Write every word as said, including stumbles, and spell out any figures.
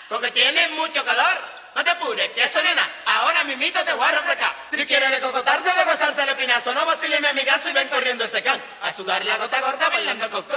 porque tienes mucho calor. No te apures, que eso nena, ahora mimito te voy a refrescar. Si quieres decocotarse o de gozarse el espinazo, no vacile mi amigazo y ven corriendo este can. A sudar la gota gorda bailando con